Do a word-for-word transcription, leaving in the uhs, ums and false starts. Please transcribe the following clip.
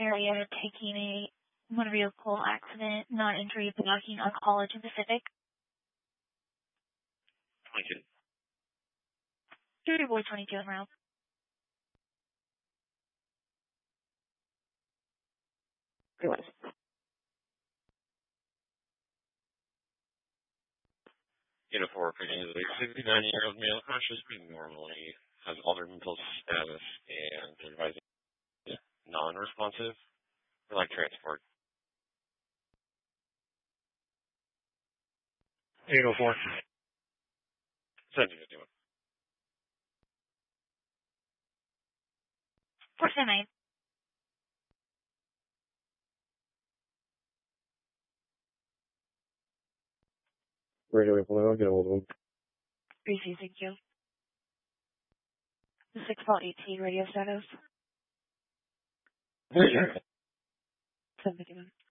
area taking a motor vehicle accident, non-injury blocking on College and Pacific. twenty-two. Dirty Boy twenty-two en route. Everyone. Uniform opinion is a sixty-nine-year-old male conscious breathing normally, has altered mental status, and advising non-responsive for like transport. eight oh four. seventeen fifty-one. four seventy-nine. Radio eight below, I'll get a hold of him. Briefly, thank you. six ball eighteen radio status. seven fifty-one.